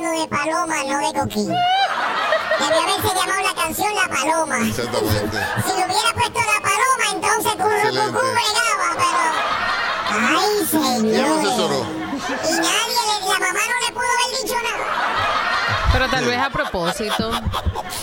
hablando de paloma, no de coquí. Debió haberse llamado la canción La Paloma. Exactamente. Si le hubiera puesto La Paloma, entonces Currucucú bregaba, pero... ¡Ay, Y él no señor! asesoró. Y nadie, la mamá no le pudo haber dicho nada. Pero tal vez a propósito.